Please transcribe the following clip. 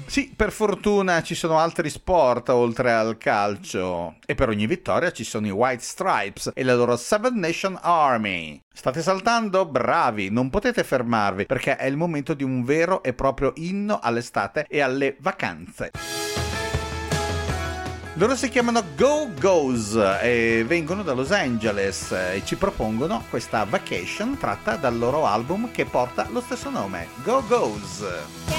Sì, per fortuna ci sono altri sport oltre al calcio e per ogni vittoria ci sono i White Stripes e la loro Seven Nation Army. State saltando? Bravi, non potete fermarvi perché è il momento di un vero e proprio inno all'estate e alle vacanze. Loro si chiamano Go Go's e vengono da Los Angeles e ci propongono questa Vacation tratta dal loro album che porta lo stesso nome, Go Go's.